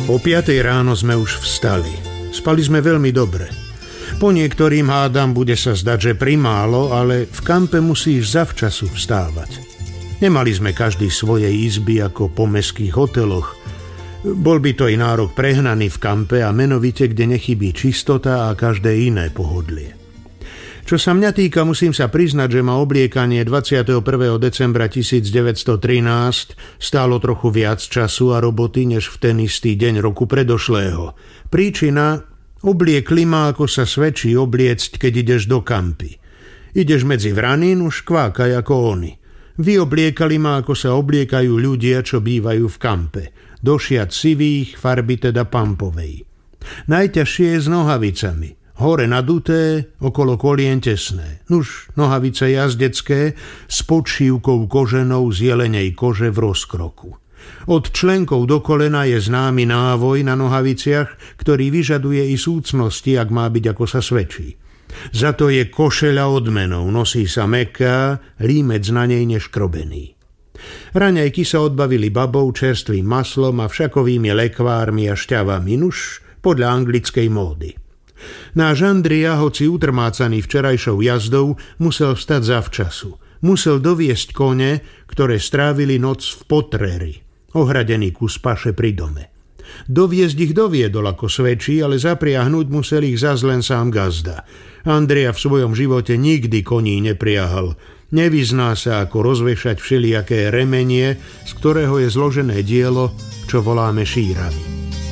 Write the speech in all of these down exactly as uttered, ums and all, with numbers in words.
O piatej ráno sme už vstali. Spali sme veľmi dobre. Po niektorým hádam bude sa zdať, že primálo, ale v kampe musíš zavčasu vstávať. Nemali sme každý svojej izby ako po mestských hoteloch. Bol by to i nárok prehnaný v kampe a menovite, kde nechybí čistota a každé iné pohodlie. Čo sa mňa týka, musím sa priznať, že ma obliekanie dvadsiateho prvého decembra tisícdeväťstotrinásť stálo trochu viac času a roboty, než v ten istý deň roku predošlého. Príčina: obliekli ma, ako sa svedčí obliecť, keď ideš do kampy. Ideš medzi vranín, už kvákaj ako oni. Vyobliekali ma, ako sa obliekajú ľudia, čo bývajú v kampe. Do šiat sivých, farby teda pampovej. Najťažšie je s nohavicami. Hore naduté, okolo kolien tesné. Nuž, nohavice jazdecké s podšívkou koženou z jelenej kože v rozkroku. Od členkov do kolena je známy návoj na nohaviciach, ktorý vyžaduje i súcnosti, ak má byť, ako sa svedčí. Za to je košeľa odmenou, nosí sa mäkká, límec na nej neškrobený. Raňajky sa odbavili babou, čerstvým maslom a všakovými lekvármi a šťavami, nuž podľa anglickej módy. Náš Andria, hoci utrmácaný včerajšou jazdou, musel vstať zavčasu. Musel doviesť kone, ktoré strávili noc v Potreri, ohradený kus paše pri dome. Doviesť ich doviedol, ako svedčí, ale zapriahnuť musel ich zas len sám gazda. Andria v svojom živote nikdy koní nepriahal. Nevyzná sa, ako rozvešať všelijaké remenie, z ktorého je zložené dielo, čo voláme šírami.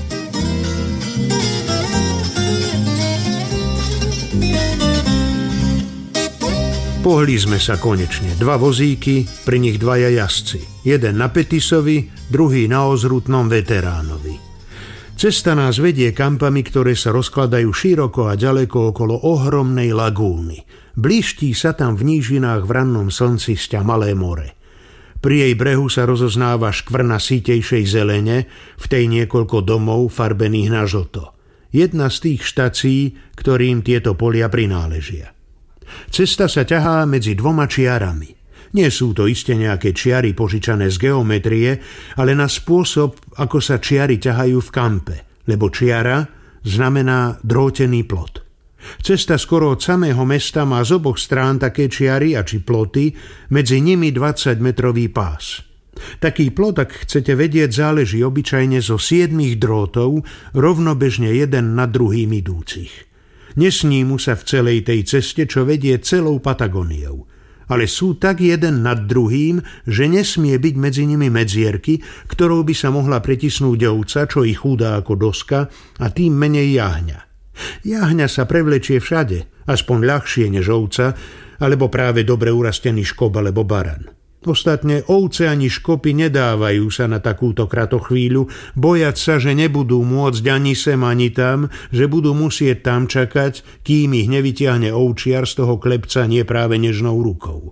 Pohli sme sa konečne. Dva vozíky, pri nich dvaja jazdci. Jeden na Petisovi, druhý na ozrutnom veteránovi. Cesta nás vedie kampami, ktoré sa rozkladajú široko a ďaleko okolo ohromnej lagúny. Blíští sa tam v nížinách v rannom slnci sťa malé more. Pri jej brehu sa rozoznáva škvrna sítejšej zelene, v tej niekoľko domov farbených na žlto. Jedna z tých štací, ktorým tieto polia prináležia. Cesta sa ťahá medzi dvoma čiarami. Nie sú to iste nejaké čiary požičané z geometrie, ale na spôsob, ako sa čiary ťahajú v kampe, lebo čiara znamená drôtený plot. Cesta skoro od samého mesta má z oboch strán také čiary a či ploty, medzi nimi dvadsaťmetrový pás. Taký plot, ak chcete vedieť, záleží obyčajne zo siedmich drôtov, rovnobežne jeden nad druhým idúcich. Nesní mu sa v celej tej ceste, čo vedie celou Patagóniou. Ale sú tak jeden nad druhým, že nesmie byť medzi nimi medzierky, ktorou by sa mohla pretisnúť ovca, čo ich chúda ako doska, a tým menej jahňa. Jahňa sa prevlečie všade, aspoň ľahšie než ovca, alebo práve dobre urastený škob alebo baran. Ostatne ovce ani škopy nedávajú sa na takúto kratochvíľu, bojať sa, že nebudú môcť ani sem, ani tam, že budú musieť tam čakať, kým ich nevytiahne ovčiar z toho klepca nie práve nežnou rukou.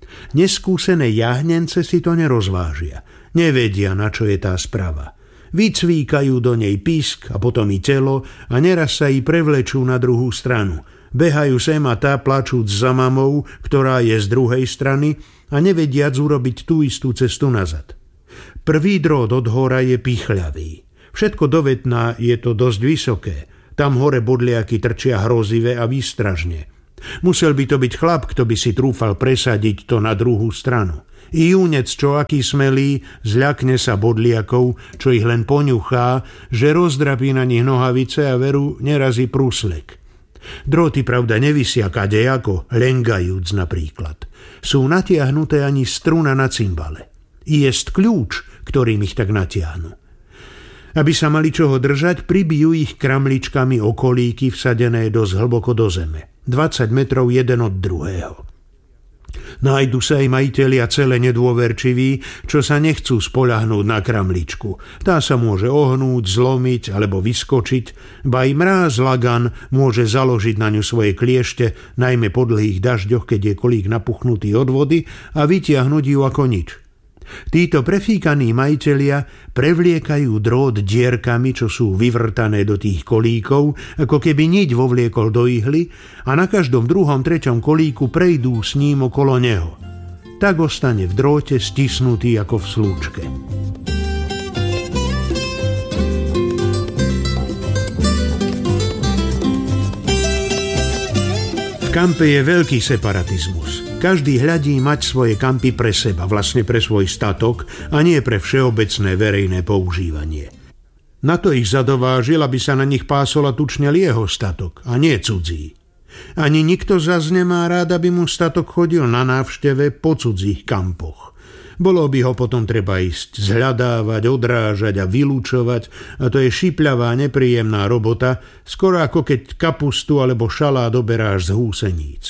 Neskúsené jahnence si to nerozvážia, nevedia, na čo je tá sprava. Vycvíkajú do nej písk a potom i telo a neraz sa i prevlečú na druhú stranu. Behajú sem a tá plačúc za mamou, ktorá je z druhej strany, a nevediac urobiť tú istú cestu nazad. Prvý drôt od hora je pichľavý. Všetko do Vetna je to dosť vysoké. Tam hore bodliaky trčia hrozivé a výstražne. Musel by to byť chlap, kto by si trúfal presadiť to na druhú stranu. I júnec, čo aký smelý, zľakne sa bodliakov, čo ich len poňuchá, že rozdrapí na nich nohavice a veru nerazí prúslek. Dróty, pravda, nevisia kadejako, lengajúc napríklad. Sú natiahnuté ani struna na cymbale. I jest kľúč, ktorým ich tak natiahnu. Aby sa mali čoho držať, pribijú ich kramličkami okolíky vsadené dosť hlboko do zeme. dvadsať metrov jeden od druhého. Nájdu sa aj majitelia celé nedôverčiví, čo sa nechcú spoľahnúť na kramličku. Tá sa môže ohnúť, zlomiť alebo vyskočiť, ba aj mráz lagan môže založiť na ňu svoje kliešte, najmä po dlhých dažďoch, keď je kolík napuchnutý od vody, a vytiahnuť ju ako nič. Títo prefíkaní majitelia prevliekajú drôt dierkami, čo sú vyvrtané do tých kolíkov, ako keby niť vovliekol do ihly, a na každom druhom, treťom kolíku prejdú s ním okolo neho. Tak ostane v drôte stisnutý ako v slúčke. kampe je veľký separatizmus. Každý hľadí mať svoje kampy pre seba, vlastne pre svoj statok a nie pre všeobecné verejné používanie. Na to ich zadovážil, aby sa na nich pásol a tučnel jeho statok a nie cudzí. Ani nikto zas nemá rád, aby mu statok chodil na návšteve po cudzích kampoch. Bolo by ho potom treba ísť zhľadávať, odrážať a vylúčovať a to je šipľavá, nepríjemná robota, skoro ako keď kapustu alebo šalát oberáš z húseníc.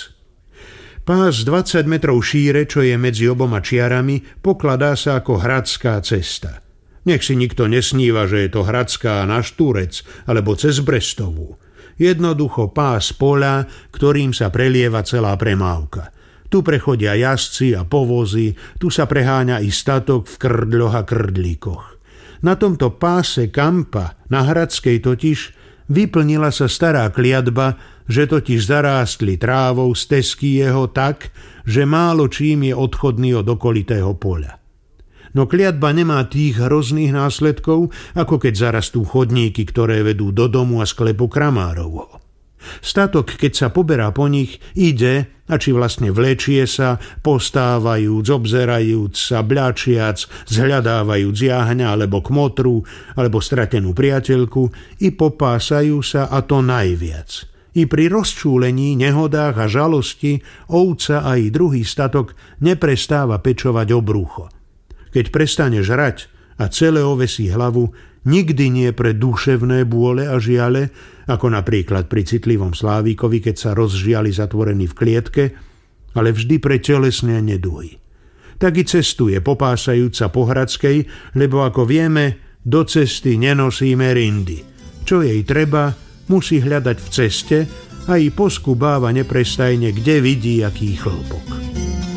Pás dvadsať metrov šíre, čo je medzi oboma čiarami, pokladá sa ako hradská cesta. Nech si nikto nesníva, že je to hradská na Štúrec alebo cez Brestovú. Jednoducho pás poľa, ktorým sa prelieva celá premávka. Tu prechodia jazdci a povozy, tu sa preháňa i statok v krdľoch a krdlíkoch. Na tomto páse kampa, na Hradskej totiž, vyplnila sa stará kliatba, že totiž zarástli trávou stezky jeho tak, že málo čím je odchodný od okolitého poľa. No kliatba nemá tých hrozných následkov, ako keď zarastú chodníky, ktoré vedú do domu a sklepu Kramárovho. Statok, keď sa poberá po nich, ide, a či vlastne vlečie sa, postávajúc, obzerajúc sa, bľačiac, zhľadávajúc jahňa alebo kmotru, alebo stratenú priateľku, i popásajú sa, a to najviac. I pri rozčúlení, nehodách a žalosti ovca a i druhý statok neprestáva pečovať o brucho. Keď prestane žrať a celé ovesí hlavu, nikdy nie pre duševné bôle a žiale, ako napríklad pri citlivom Slávíkovi, keď sa rozžiali zatvorený v klietke, ale vždy pre telesné neduhy. Tak i cestuje, popásajúca po Hradskej, lebo ako vieme, do cesty nenosíme rindy. Čo jej treba, musí hľadať v ceste a i poskubáva neprestajne, kde vidí aký chlpok.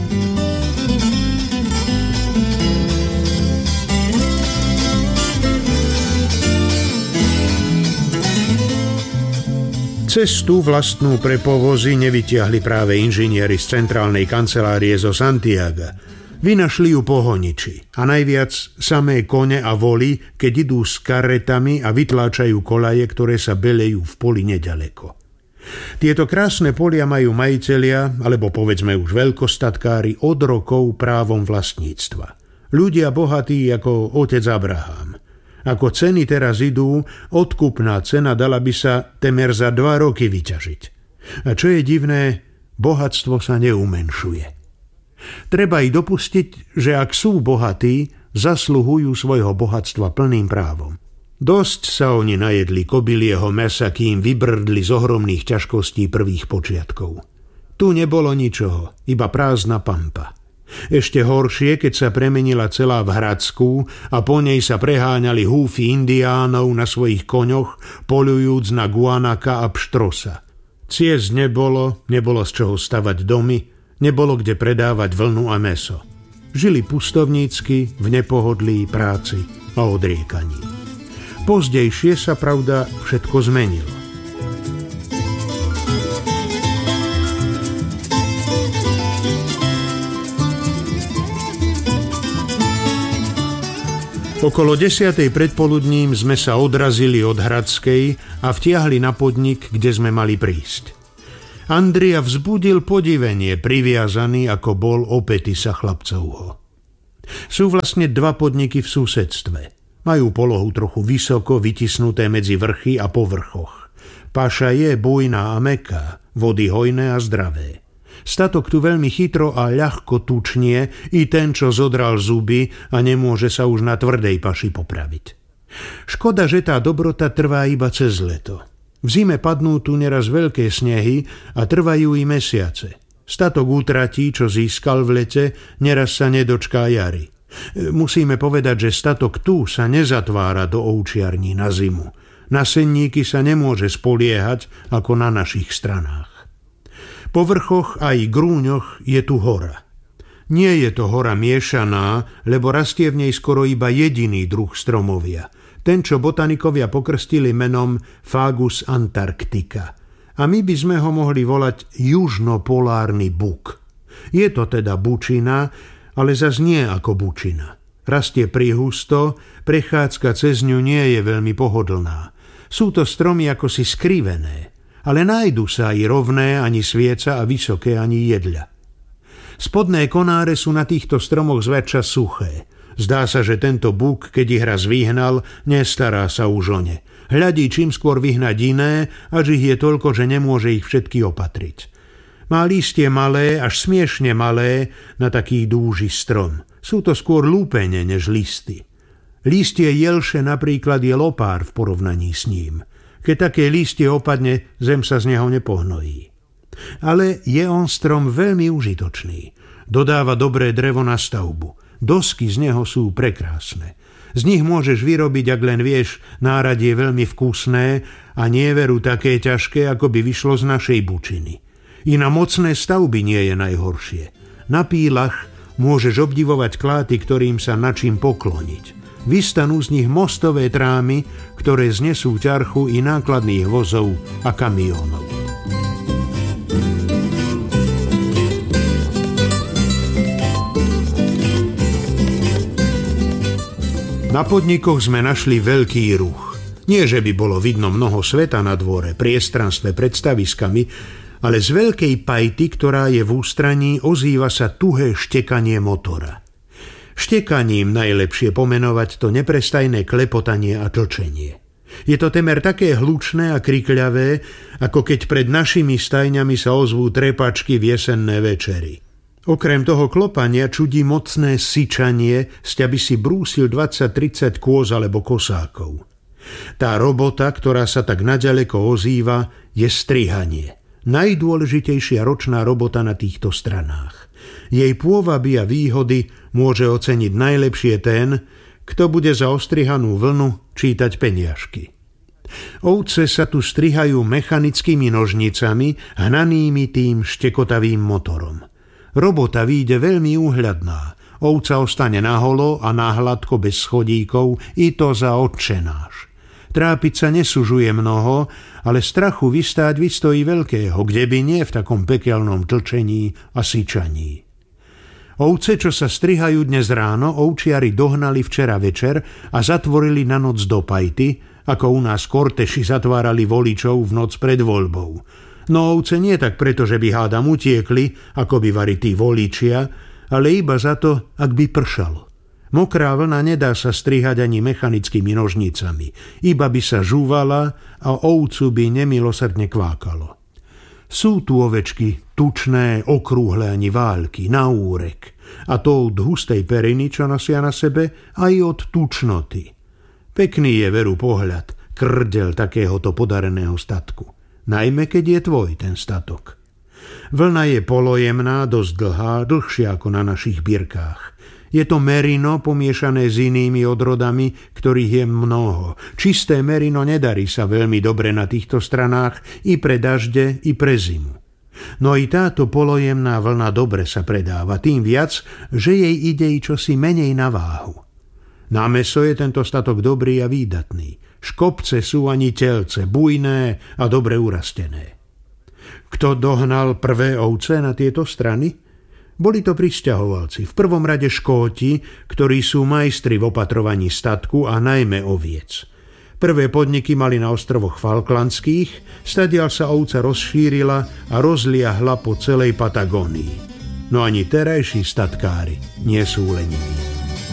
Cestu vlastnú pre povozy nevytiahli práve inžinieri z centrálnej kancelárie zo Santiaga. Vynašli ju pohoniči a najviac samé kone a voly, keď idú s karetami a vytláčajú kolaje, ktoré sa belejú v poli nedaleko. Tieto krásne polia majú majitelia, alebo povedzme už veľkostatkári, od rokov právom vlastníctva. Ľudia bohatí ako otec Abraham. Ako ceny teraz idú, odkupná cena dala by sa temer za dva roky vyťažiť. A čo je divné, bohatstvo sa neumenšuje. Treba i dopustiť, že ak sú bohatí, zasluhujú svojho bohatstva plným právom. Dosť sa oni najedli kobylieho mäsa, kým vybrdli z ohromných ťažkostí prvých počiatkov. Tu nebolo ničoho, iba prázdna pampa. Ešte horšie, keď sa premenila celá v Hradskú a po nej sa preháňali húfy indiánov na svojich koňoch, poľujúc na guanaka a pštrosa. Ciest nebolo, nebolo z čoho stavať domy, nebolo kde predávať vlnu a mäso. Žili pustovnícky, v nepohodlí, práci a odriekaní. Pozdejšie sa, pravda, všetko zmenilo. Okolo desiatej predpoludním sme sa odrazili od Hradskej a vtiahli na podnik, kde sme mali prísť. Andria vzbudil podivenie, priviazaný ako bol opäty sa chlapcovho. Sú vlastne dva podniky v susedstve. Majú polohu trochu vysoko, vytisnuté medzi vrchy a povrchoch. Paša je bujná a mäkká, vody hojné a zdravé. Statok tu veľmi chytro a ľahko tučnie, i ten, čo zodral zuby a nemôže sa už na tvrdej paši popraviť. Škoda, že tá dobrota trvá iba cez leto. V zime padnú tu neraz veľké snehy a trvajú i mesiace. Statok utratí, čo získal v lete, neraz sa nedočká jary. Musíme povedať, že statok tu sa nezatvára do ovčiarní na zimu. Na senníky sa nemôže spoliehať ako na našich stranách. Po vrchoch a i grúňoch je tu hora. Nie je to hora miešaná, lebo rastie v nej skoro iba jediný druh stromovia. Ten, čo botanikovia pokrstili menom Fagus antarctica. A my by sme ho mohli volať južnopolárny buk. Je to teda bučina, ale zas nie ako bučina. Rastie prihusto, prechádzka cez ňu nie je veľmi pohodlná. Sú to stromy ako si skrivené. ale nájdu sa aj rovné ani svieca a vysoké ani jedľa. Spodné konáre sú na týchto stromoch zväčša suché. Zdá sa, že tento búk, keď ich raz vyhnal, nestará sa už o ne. Hľadí čím skôr vyhnať iné, až ich je toľko, že nemôže ich všetky opatriť. Má lístie malé, až smiešne malé, na taký dúži strom. Sú to skôr lúpene než listy. Lístie jelše napríklad je lopár v porovnaní s ním. Keď také lístie opadne, zem sa z neho nepohnojí. Ale je on strom veľmi užitočný. Dodáva dobré drevo na stavbu. Dosky z neho sú prekrásne. Z nich môžeš vyrobiť, ak len vieš, náradie veľmi vkusné a nie veru také ťažké, ako by vyšlo z našej bučiny. I na mocné stavby nie je najhoršie. Na pílach môžeš obdivovať kláty, ktorým sa načím pokloniť. Vystanú z nich mostové trámy, ktoré znesú ťarchu i nákladných vozov a kamiónov. Na podnikoch sme našli veľký ruch. Nie, že by bolo vidno mnoho sveta na dvore, priestranstve pred staviskami, ale z veľkej pajty, ktorá je v ústraní, ozýva sa tuhé štekanie motora. Štekaním najlepšie pomenovať to neprestajné klepotanie a tlčenie. Je to temer také hlučné a krikľavé, ako keď pred našimi stajňami sa ozvú trepačky v jesenné večery. Okrem toho klopania čudí mocné syčanie, sťa by si brúsil dvadsať tridsať kôz alebo kosákov. Tá robota, ktorá sa tak naďaleko ozýva, je strihanie. Najdôležitejšia ročná robota na týchto stranách. Jej pôvaby a výhody môže oceniť najlepšie ten, kto bude za ostrihanú vlnu čítať peniažky. Ovce sa tu strihajú mechanickými nožnicami, hnanými tým štekotavým motorom. Robota vyjde veľmi úhľadná. Ovca ostane naholo a náhladko bez schodíkov, i to za otčenáš. Trápiť sa nesužuje mnoho, ale strachu vystáť vystojí veľkého, kde by nie v takom pekelnom tlčení a syčaní. Ovce, čo sa strihajú dnes ráno, ovčiari dohnali včera večer a zatvorili na noc do pajty, ako u nás korteši zatvárali voličov v noc pred voľbou. No ovce nie tak preto, že by hádam utiekli, ako by vari tí voličia, ale iba za to, ak by pršalo. Mokrá vlna nedá sa strihať ani mechanickými nožnicami, iba by sa žúvala a ovcu by nemilosrdne kvákalo. Sú tu ovečky tučné, okrúhle ani války, na úrek, a to od hustej periny, čo nosia na sebe, aj od tučnoty. Pekný je veru pohľad, krdel takéhoto podareného statku. Najmä keď je tvoj ten statok. Vlna je polojemná, dosť dlhá, dlhšia ako na našich birkách. Je to merino pomiešané s inými odrodami, ktorých je mnoho. Čisté merino nedarí sa veľmi dobre na týchto stranách i pre dažde, i pre zimu. No i táto polojemná vlna dobre sa predáva, tým viac, že jej ide i čosi menej na váhu. Na mäso je tento statok dobrý a výdatný. Škopce sú ani telce, bujné a dobre urastené. Kto dohnal prvé ovce na tieto strany? Boli to prisťahovalci, v prvom rade Škóti, ktorí sú majstri v opatrovaní statku a najmä oviec. Prvé podniky mali na ostrovoch Falklandských, stadiaľ sa ovca rozšírila a rozliahla po celej Patagónii. No ani terajší statkári nie sú leniví.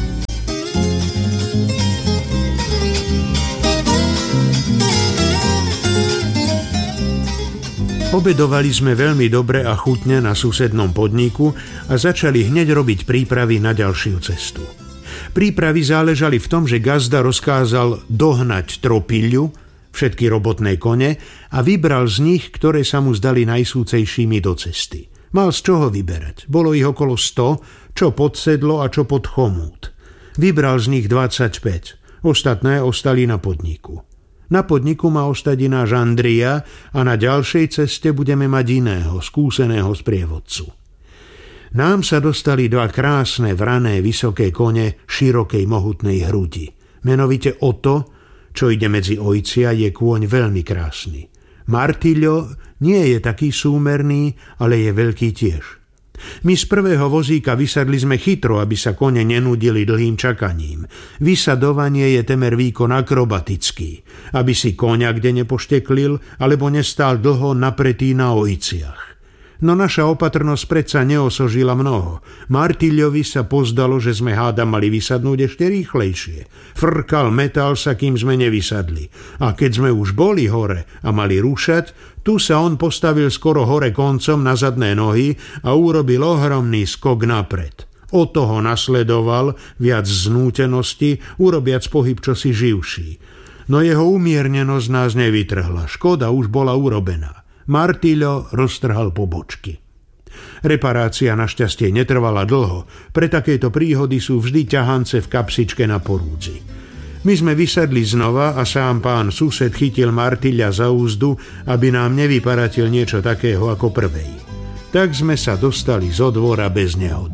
Obedovali sme veľmi dobre a chutne na susednom podniku a začali hneď robiť prípravy na ďalšiu cestu. Prípravy záležali v tom, že gazda rozkázal dohnať tropiľu, všetky robotné kone, a vybral z nich, ktoré sa mu zdali najsúcejšími do cesty. Mal z čoho vyberať. Bolo ich okolo sto, čo pod sedlo a čo pod chomút. Vybral z nich dvadsaťpäť. Ostatné ostali na podniku. Na podniku má ostať náš Andria a na ďalšej ceste budeme mať iného, skúseného sprievodcu. Nám sa dostali dva krásne vrané vysoké kone širokej mohutnej hrudi. Menovite Oto, čo ide medzi ojcia, je kôň veľmi krásny. Martillo nie je taký súmerný, ale je veľký tiež. My z prvého vozíka vysadli sme chytro, aby sa kone nenudili dlhým čakaním. Vysadovanie je temer výkon akrobatický, aby si koňa kde nepošteklil, alebo nestál dlho napretý na ojiciach. No naša opatrnosť predsa neosožila mnoho. Martiľovi sa pozdalo, že sme háda mali vysadnúť ešte rýchlejšie. Frkal, metal sa, kým sme nevysadli. A keď sme už boli hore a mali rúšať, tu sa on postavil skoro hore koncom na zadné nohy a urobil ohromný skok napred. Od toho nasledoval viac znútenosti, urobiac pohyb čosi živší. No jeho umiernenosť nás nevytrhla. Škoda už bola urobená. Martiľo roztrhal pobočky. Reparácia našťastie netrvala dlho. Pre takéto príhody sú vždy ťahance v kapsičke na porúdzi. My sme vysadli znova a sám pán sused chytil Martiľa za úzdu, aby nám nevyparatil niečo takého ako prvej. Tak sme sa dostali zo dvora bez nehody.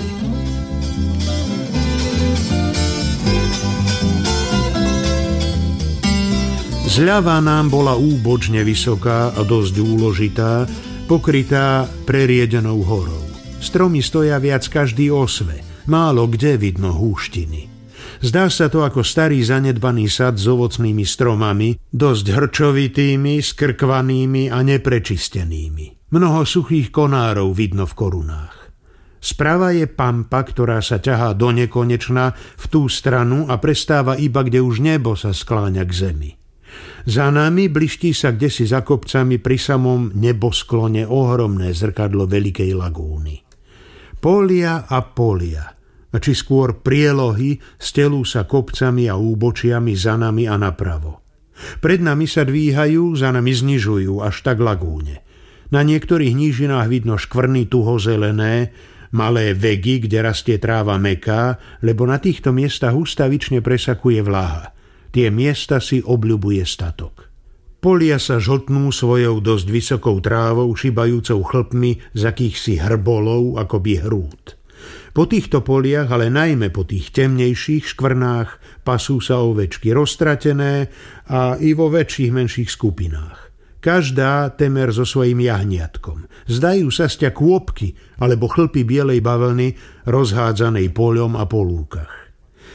Zľava nám bola úbočne vysoká a dosť úložitá, pokrytá preriedenou horou. Stromy stoja viac každý o sve, málo kde vidno húštiny. Zdá sa to ako starý zanedbaný sad s ovocnými stromami, dosť hrčovitými, skrkvanými a neprečistenými. Mnoho suchých konárov vidno v korunách. Sprava je pampa, ktorá sa ťahá do nekonečna v tú stranu a prestáva iba, kde už nebo sa skláňa k zemi. Za nami bliští sa kdesi za kopcami pri samom nebosklone ohromné zrkadlo veľkej lagúny. Polia a polia, či skôr prielohy, stelú sa kopcami a úbočiami za nami a napravo. Pred nami sa dvíhajú, za nami znižujú až tak lagúne. Na niektorých nížinách vidno škvrny tuhozelené, malé vegy, kde rastie tráva mäkká, lebo na týchto miestach ustavične presakuje vlaha. Tie miesta si obľubuje statok. Polia sa žltnú svojou dosť vysokou trávou, šibajúcou chlpmi z akýchsi hrbolov, akoby hrút. Po týchto poliach, ale najmä po tých temnejších škvrnách, pasú sa ovečky roztratené a i vo väčších menších skupinách. Každá temer so svojím jahniatkom. Zdajú sa sťa kôpky alebo chlpy bielej bavlny rozhádzanej poľom a po lúkach.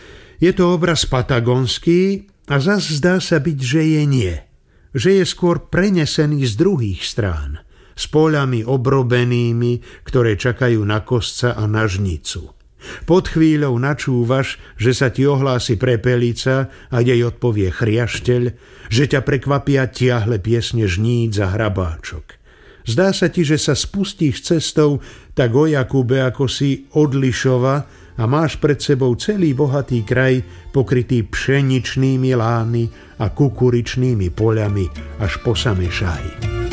Je to obraz patagonský a zas zdá sa byť, že je nie. Že je skôr prenesený z druhých strán, s poľami obrobenými, ktoré čakajú na kosca a na žnicu. Pod chvíľou načúvaš, že sa ti ohlási prepelica a jej odpovie chriašteľ, že ťa prekvapia tiahle piesne žníc a hrabáčok. Zdá sa ti, že sa spustíš cestou tak o Jakube, ako si odlišova, a máš pred sebou celý bohatý kraj pokrytý pšeničnými lány a kukuričnými poľami až po samé šahy.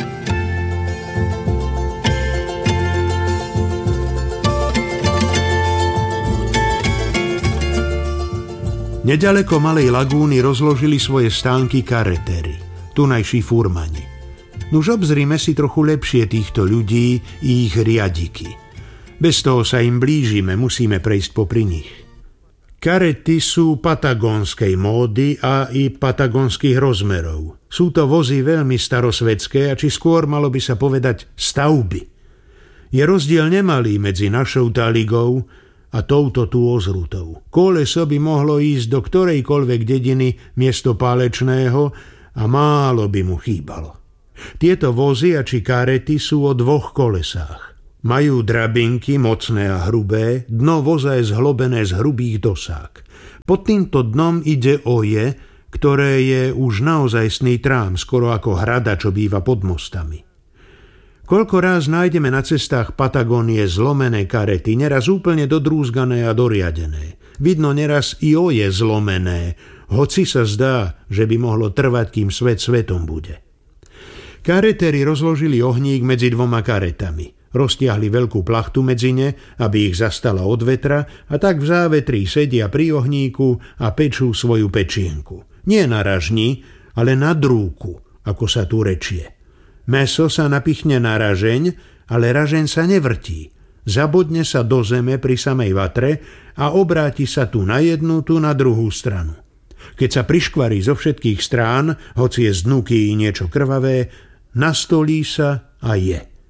Nedaleko malej lagúny rozložili svoje stánky karetery, tunajší furmani. Nuž obzrime si trochu lepšie týchto ľudí i ich riadiky. Bez toho sa im blížime, musíme prejsť popri nich. Karety sú patagónskej módy a i patagónskych rozmerov. Sú to vozy veľmi starosvedské a či skôr malo by sa povedať stavby. Je rozdiel nemalý medzi našou taligou a touto tu ozrutou. Koleso by mohlo ísť do ktorejkoľvek dediny miesto pálečného a málo by mu chýbalo. Tieto vozy a či karety sú o dvoch kolesách. Majú drabinky mocné a hrubé, dno voza je zhlobené z hrubých dosák. Pod týmto dnom ide oje, ktoré je už naozajstný trám, skoro ako hrada, čo býva pod mostami. Koľko ráz nájdeme na cestách Patagónie zlomené karety, neraz úplne dodrúzgané a doriadené. Vidno neraz i oje zlomené, hoci sa zdá, že by mohlo trvať, kým svet svetom bude. Karetéri rozložili ohník medzi dvoma karetami. Roztiahli veľkú plachtu medzi ne, aby ich zastala od vetra a tak v závetrí sedia pri ohníku a pečú svoju pečienku. Nie na ražni, ale na drúku, ako sa tu rečie. Mäso sa napichne na ražeň, ale ražeň sa nevrtí. Zabodne sa do zeme pri samej vatre a obráti sa tu na jednu, tu na druhú stranu. Keď sa priškvarí zo všetkých strán, hoci je z dnuky niečo krvavé, nastolí sa a je.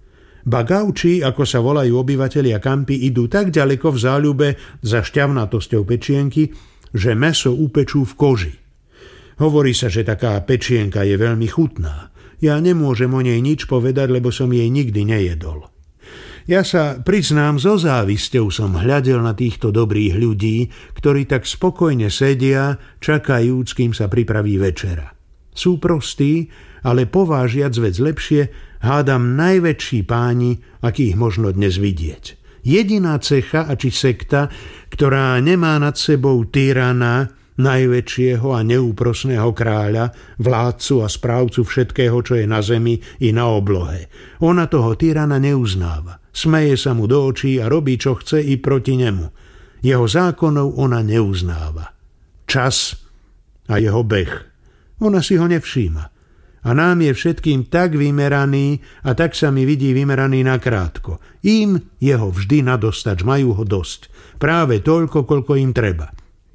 Ba gauči, ako sa volajú obyvatelia Kampy, idú tak ďaleko v záľube za šťavnatosťou pečienky, že mäso upečú v koži. Hovorí sa, že taká pečienka je veľmi chutná. Ja nemôžem o nej nič povedať, lebo som jej nikdy nejedol. Ja sa priznám, so závisťou som hľadel na týchto dobrých ľudí, ktorí tak spokojne sedia, čakajúc, kým sa pripraví večera. Sú prostí, ale povážiac vec lepšie, hádam najväčší páni, akých možno dnes vidieť. Jediná cecha, a či sekta, ktorá nemá nad sebou tyrana, najväčšieho a neúprosného kráľa, vládcu a správcu všetkého, čo je na zemi i na oblohe. Ona toho tyrana neuznáva. Smeje sa mu do očí a robí, čo chce i proti nemu. Jeho zákonov ona neuznáva. Čas a jeho beh. Ona si ho nevšíma. A nám je všetkým tak vymeraný a tak sa mi vidí vymeraný nakrátko. Im jeho vždy nadostač, majú ho dosť. Práve toľko, koľko im treba.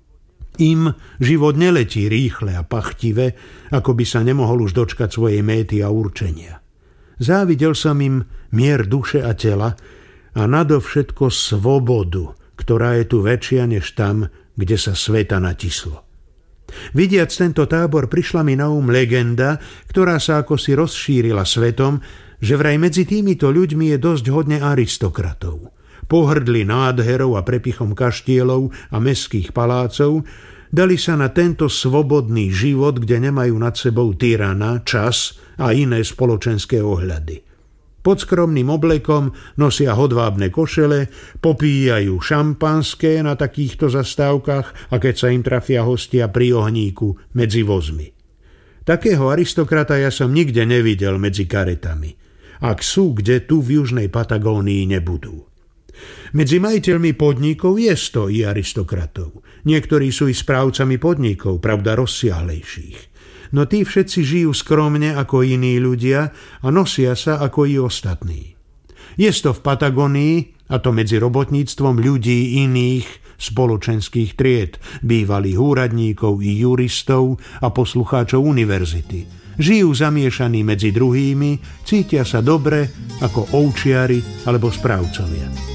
Im život neletí rýchle a pachtivé, ako by sa nemohol už dočkať svojej méty a určenia. Závidel som im mier duše a tela a nadovšetko svobodu, ktorá je tu väčšia než tam, kde sa sveta natislo. Vidiac tento tábor, prišla mi na um legenda, ktorá sa ako si rozšírila svetom, že vraj medzi týmito ľuďmi je dosť hodne aristokratov. Pohrdli nádherou a prepichom kaštielov a mestských palácov, dali sa na tento svobodný život, kde nemajú nad sebou tyrana, čas a iné spoločenské ohľady. Pod skromným oblekom nosia hodvábne košele, popíjajú šampanské na takýchto zastávkach a keď sa im trafia hostia pri ohníku medzi vozmi. Takého aristokrata ja som nikde nevidel medzi karetami. Ak sú, kde tu v južnej Patagónii nebudú. Medzi majiteľmi podnikov je sto i aristokratov. Niektorí sú i správcami podnikov, pravda rozsiahlejších. No tí všetci žijú skromne ako iní ľudia a nosia sa ako i ostatní. Je to v Patagónii, a to medzi robotníctvom ľudí iných spoločenských tried, bývalých úradníkov i juristov a poslucháčov univerzity. Žijú zamiešaní medzi druhými, cítia sa dobre ako ovčiari alebo správcovia.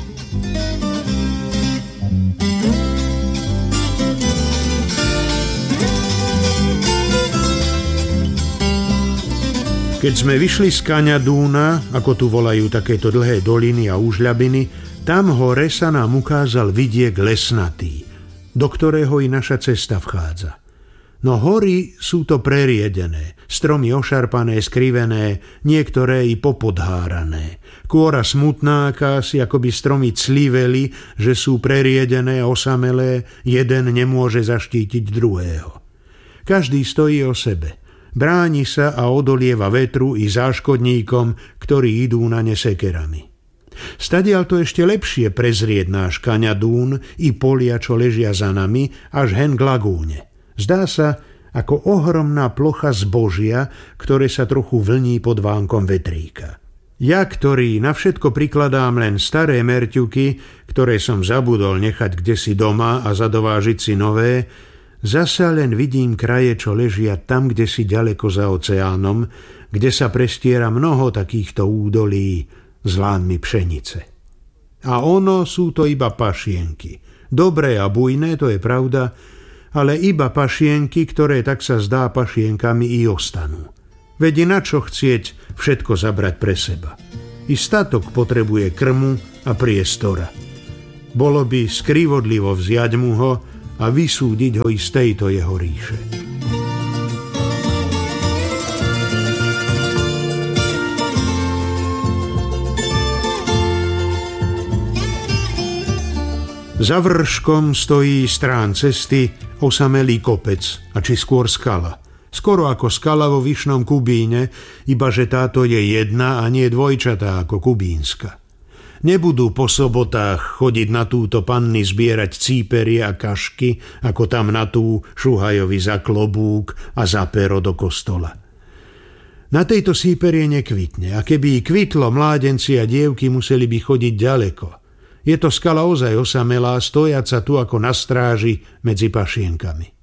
Keď sme vyšli z Kaňadúna, ako tu volajú takéto dlhé doliny a úžľabiny, tam hore sa nám ukázal vidiek lesnatý, do ktorého i naša cesta vchádza. No hory sú to preriedené, stromy ošarpané, skrivené, niektoré i popodhárané. Kôra smutná akási, ako by stromy cliveli, že sú preriedené a osamelé, jeden nemôže zaštítiť druhého. Každý stojí o sebe. Bráni sa a odolieva vetru i záškodníkom, ktorí idú na ne sekerami. Stadiaľ to ešte lepšie prezrieť náš Kaňadún i polia, čo ležia za nami, až hen k lagúne. Zdá sa ako ohromná plocha zbožia, ktoré sa trochu vlní pod vánkom vetríka. Ja, ktorý na všetko prikladám len staré merťuky, ktoré som zabudol nechať kdesi doma a zadovážiť si nové, zasa len vidím kraje, čo ležia tam, kde si ďaleko za oceánom, kde sa prestiera mnoho takýchto údolí s lánmi pšenice. A ono sú to iba pašienky. Dobré a bujné, to je pravda, ale iba pašienky, ktoré tak sa zdá pašienkami i ostanú. Veď na čo chcieť všetko zabrať pre seba. I statok potrebuje krmu a priestora. Bolo by skrivodlivo vziať mu ho a vysúdiť ho i z tejto jeho ríše. Za vrškom stojí strán cesty osamelý kopec, a či skôr skala. Skoro ako skala vo Vyšnom Kubíne, iba že táto je jedna a nie dvojčatá ako kubínska. Nebudú po sobotách chodiť na túto panny zbierať cíperie a kašky, ako tam na tú šuhajovi za klobúk a za pero do kostola. Na tejto síperie nekvitne, a keby kvitlo, mládenci a dievky museli by chodiť ďaleko. Je to skala ozaj osamelá, stojaca tu ako na stráži medzi pašienkami.